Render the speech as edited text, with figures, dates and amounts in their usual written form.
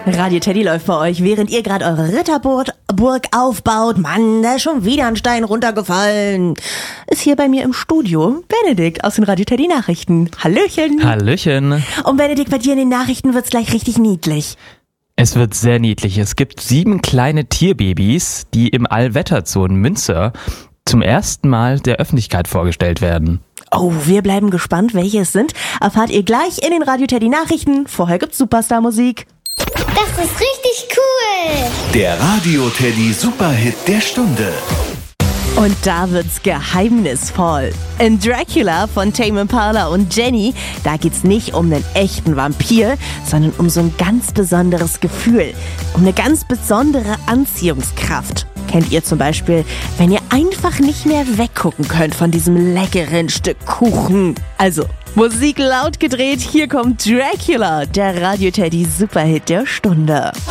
Radio Teddy läuft bei euch, während ihr gerade eure Ritterburg aufbaut. Mann, da ist schon wieder ein Stein runtergefallen. Ist hier bei mir im Studio Benedikt aus den Radio Teddy Nachrichten. Hallöchen. Hallöchen. Und Benedikt, bei dir in den Nachrichten wird's gleich richtig niedlich. Es wird sehr niedlich. Es gibt 7 kleine Tierbabys, die im Allwetterzoo in Münster zum ersten Mal der Öffentlichkeit vorgestellt werden. Oh, wir bleiben gespannt, welche es sind. Erfahrt ihr gleich in den Radio Teddy Nachrichten. Vorher gibt's Superstar-Musik. Das ist richtig cool. Der Radio Teddy Superhit der Stunde. Und da wird's geheimnisvoll. In Dracula von Tame Impala und Jenny, da geht's nicht um einen echten Vampir, sondern um so ein ganz besonderes Gefühl. Um eine ganz besondere Anziehungskraft. Kennt ihr zum Beispiel, wenn ihr einfach nicht mehr weggucken könnt von diesem leckeren Stück Kuchen? Also, Musik laut gedreht, hier kommt Dracula, der Radio Teddy Superhit der Stunde.